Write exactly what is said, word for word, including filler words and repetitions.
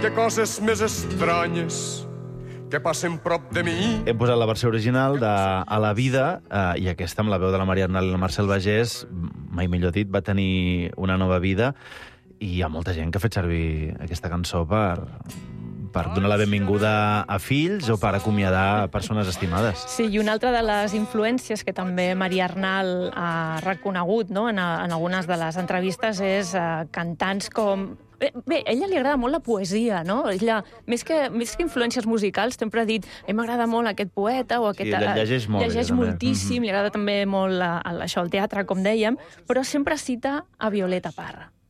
que coses més estranyes que passen prop de mi. Hem posat la versió original de A la vida, eh, i aquesta amb la veu de la Maria Arnal i el Marcel Bagés, mai millor dit, va tenir una nova vida, i hi ha molta gent que ha fet servir aquesta cançó per, per donar la benvinguda a fills o per acomiadar persones estimades. Sí, i una altra de les influències que també Maria Arnal ha reconegut, no?, en, en algunes de les entrevistes és eh, cantants com... Bé, bé, a ella li agrada molt la poesia, no? Ella, més que, més que influències musicals, sempre ha dit a mi m'agrada molt aquest poeta o aquest... Sí, ella llegeix molt. Llegeix ella, moltíssim, mm-hmm. li agrada també molt la, això, el teatre, com dèiem, però sempre cita a Violeta Parra.